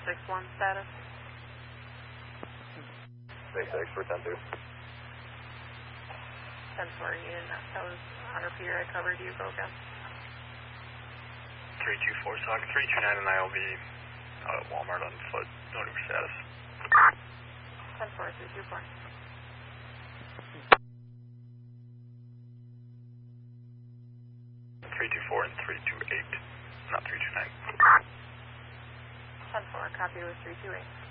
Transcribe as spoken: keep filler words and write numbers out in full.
six one status. six six for ten two. ten four, Ian, that was on repeater, I covered you, go again. three two four, Sock three two nine and I will be out at Walmart on foot, no new status. ten four, three two four. three two four and three two eight, not three two nine. ten four, copy with three two eight.